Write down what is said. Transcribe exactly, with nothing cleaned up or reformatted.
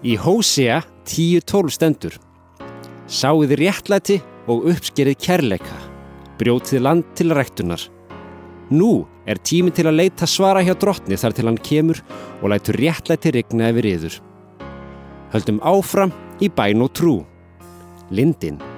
Í Hósea tíu tólf stendur: Sáið réttlæti og uppskerið kærleika, brjótið land til ræktunar. Nú er tími til að leita svara hjá drottni þar til hann kemur og lætur réttlæti rigna yfir yður. Höldum áfram í bæn og trú. Lindin.